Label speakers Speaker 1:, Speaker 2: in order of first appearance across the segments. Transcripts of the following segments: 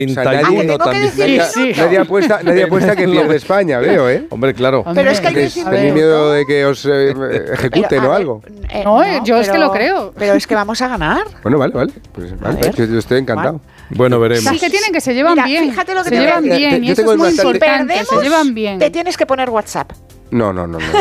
Speaker 1: Nadie apuesta que pierde España, veo, ¿eh?
Speaker 2: Hombre, claro.
Speaker 3: Pero es que hay que decir...
Speaker 1: ¿Tenéis miedo de que os ejecuten o algo?
Speaker 4: No, yo es que lo creo.
Speaker 3: Pero es que vamos a ganar.
Speaker 1: Bueno, vale. Pues vale, yo estoy encantado.
Speaker 2: Vale. Bueno, veremos.
Speaker 4: Sí, que tienen que se llevan bien.
Speaker 3: Fíjate lo que
Speaker 4: se llevan bien. Y eso es muy importante. Se llevan bien.
Speaker 3: Te tienes que poner WhatsApp.
Speaker 1: No.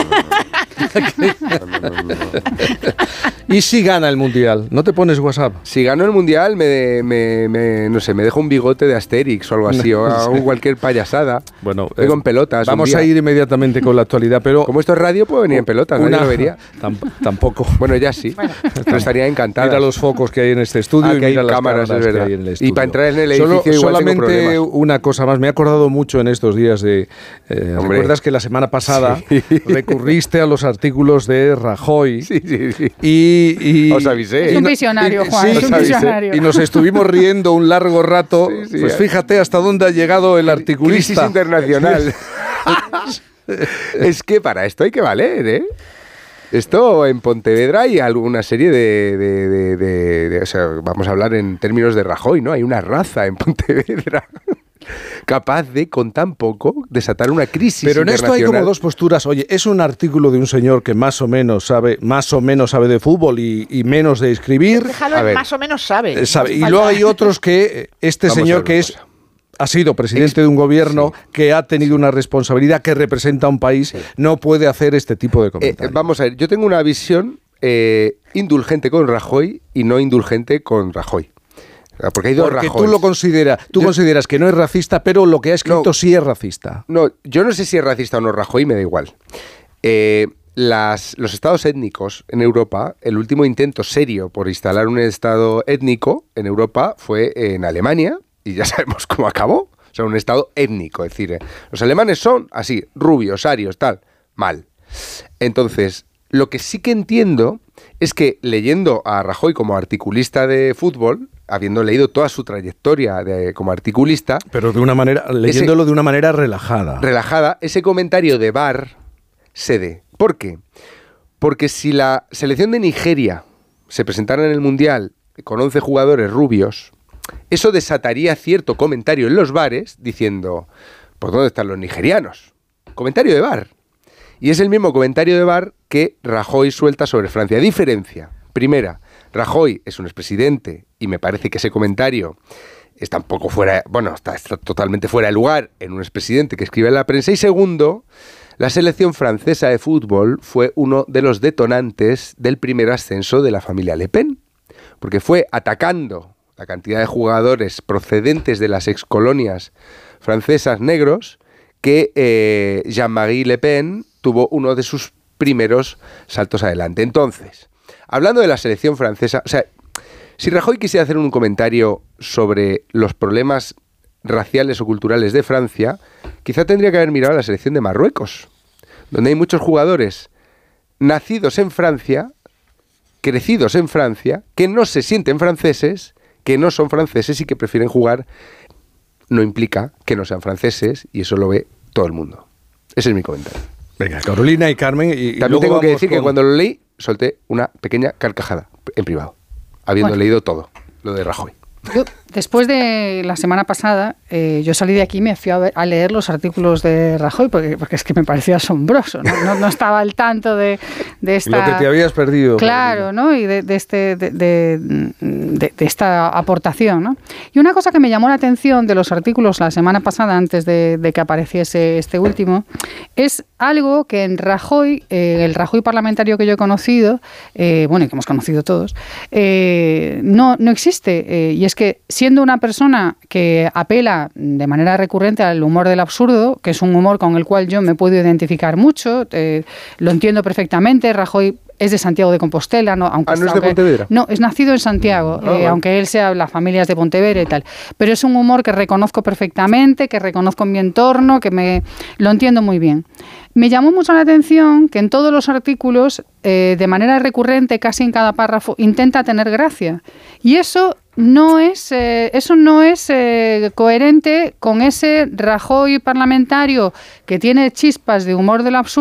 Speaker 2: ¿Y si gana el Mundial? ¿No te pones WhatsApp?
Speaker 1: Si gano el Mundial, no sé, me dejo un bigote de Asterix o algo así, o hago cualquier payasada.
Speaker 2: Bueno,
Speaker 1: en pelotas.
Speaker 2: Vamos a ir inmediatamente con la actualidad, pero...
Speaker 1: Como esto es radio, puedo venir en pelotas, nadie lo vería.
Speaker 2: Tampoco.
Speaker 1: Bueno, ya sí. Pero estaría encantado.
Speaker 2: Mira los focos que hay en este estudio y mira las cámaras que hay en el estudio.
Speaker 1: Y para entrar en el edificio
Speaker 2: solamente una cosa más. Me he acordado mucho en estos días de... ¿recuerdas que la semana pasada recurriste a los artículos de Rajoy?
Speaker 1: Sí.
Speaker 2: Y
Speaker 1: os avisé.
Speaker 4: Es un visionario, Juan.
Speaker 2: Sí,
Speaker 4: es un visionario.
Speaker 2: Y nos estuvimos riendo un largo rato. Pues fíjate hasta dónde ha llegado el articulista.
Speaker 1: Crisis internacional. Es que para esto hay que valer, ¿eh? Esto en Pontevedra hay alguna serie de o sea, vamos a hablar en términos de Rajoy, ¿no? Hay una raza en Pontevedra capaz de, con tan poco, desatar una crisis
Speaker 2: internacional. Pero en esto hay como dos posturas. Oye, es un artículo de un señor que más o menos sabe de fútbol y menos de escribir.
Speaker 3: Déjalo, más o menos sabe.
Speaker 2: Y luego hay otros que señor que ha sido presidente de un gobierno que ha tenido una responsabilidad, que representa a un país, no puede hacer este tipo de comentarios.
Speaker 1: Vamos a ver, yo tengo una visión indulgente con Rajoy y no indulgente con Rajoy. Porque hay dos Rajoys.
Speaker 2: Tú consideras que no es racista, pero lo que ha escrito sí es racista.
Speaker 1: No, yo no sé si es racista o no Rajoy, me da igual. Los estados étnicos en Europa, el último intento serio por instalar un estado étnico en Europa fue en Alemania, y ya sabemos cómo acabó. O sea, un estado étnico, es decir, los alemanes son así, rubios, arios, tal, mal. Entonces, lo que sí que entiendo es que leyendo a Rajoy como articulista de fútbol, habiendo leído toda su trayectoria como articulista...
Speaker 2: Pero leyéndolo de una manera relajada.
Speaker 1: Relajada, ese comentario de VAR cede. ¿Por qué? Porque si la selección de Nigeria se presentara en el Mundial con 11 jugadores rubios, eso desataría cierto comentario en los bares diciendo, ¿por dónde están los nigerianos? Comentario de VAR. Y es el mismo comentario de VAR que Rajoy suelta sobre Francia. Diferencia. Primera, Rajoy es un expresidente y me parece que ese comentario está totalmente fuera de lugar en un expresidente que escribe en la prensa. Y segundo, la selección francesa de fútbol fue uno de los detonantes del primer ascenso de la familia Le Pen, porque fue atacando la cantidad de jugadores procedentes de las excolonias francesas negros que Jean-Marie Le Pen tuvo uno de sus primeros saltos adelante. Entonces, hablando de la selección francesa, o sea, si Rajoy quisiera hacer un comentario sobre los problemas raciales o culturales de Francia, quizá tendría que haber mirado a la selección de Marruecos, donde hay muchos jugadores nacidos en Francia, crecidos en Francia, que no se sienten franceses, que no son franceses y que prefieren jugar. No implica que no sean franceses y eso lo ve todo el mundo. Ese es mi comentario.
Speaker 2: Venga, Carolina y Carmen.
Speaker 1: También tengo que decir que cuando lo leí, solté una pequeña carcajada en privado, habiendo leído todo lo de Rajoy.
Speaker 4: Yo, después de la semana pasada, yo salí de aquí y me fui a leer los artículos de Rajoy, porque es que me parecía asombroso, no estaba al tanto de esta...
Speaker 2: Lo que te habías perdido.
Speaker 4: Claro, ¿no? Y de esta aportación, ¿no? Y una cosa que me llamó la atención de los artículos la semana pasada, antes de que apareciese este último, es algo que en Rajoy, el Rajoy parlamentario que yo he conocido, bueno, y que hemos conocido todos, no existe, y es que siendo una persona que apela de manera recurrente al humor del absurdo, que es un humor con el cual yo me puedo identificar mucho, lo entiendo perfectamente. Rajoy es de Santiago de Compostela, ¿no?
Speaker 1: ¿No es de Pontevedra?
Speaker 4: No, es nacido en Santiago, aunque él sea, la familia es de Pontevedra y tal. Pero es un humor que reconozco perfectamente, que reconozco en mi entorno, que lo entiendo muy bien. Me llamó mucho la atención que en todos los artículos, de manera recurrente, casi en cada párrafo, intenta tener gracia. Y eso no es coherente con ese Rajoy parlamentario que tiene chispas de humor del absurdo,